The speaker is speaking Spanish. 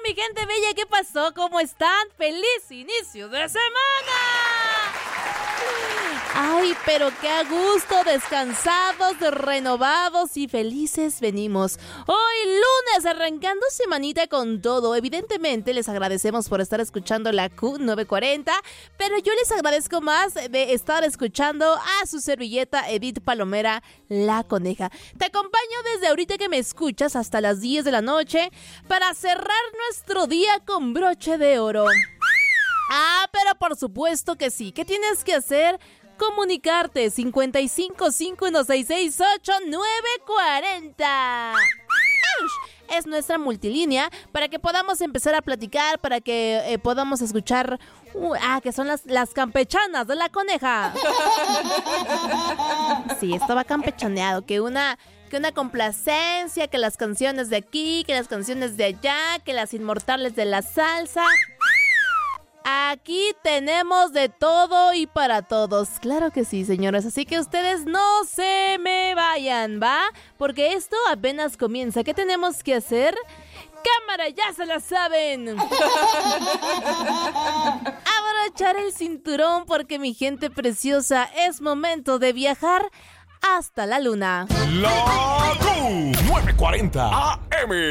mi gente bella, ¿qué pasó? ¿Cómo están? ¡Feliz inicio de semana! Ay, pero qué a gusto, descansados, renovados y felices venimos. Hoy lunes, arrancando semanita con todo. Evidentemente les agradecemos por estar escuchando la Q940, pero yo les agradezco más de estar escuchando a su servilleta Edith Palomera, la coneja. Te acompaño desde ahorita que me escuchas hasta las 10 de la noche para cerrar nuestro día con broche de oro. Ah, pero por supuesto que sí. ¿Qué tienes que hacer? Comunicarte 5551668940. Es nuestra multilínea para que podamos empezar a platicar, para que podamos escuchar que son las campechanas de la coneja. Sí, esto va campechaneado, que una complacencia, que las canciones de aquí, que las canciones de allá, que las inmortales de la salsa. Aquí tenemos de todo y para todos. Claro que sí, señores. Así que ustedes no se me vayan, ¿va? Porque esto apenas comienza. ¿Qué tenemos que hacer? ¡Cámara, ya se la saben! Abrochar el cinturón porque, mi gente preciosa, es momento de viajar hasta la luna. La Q940 AM.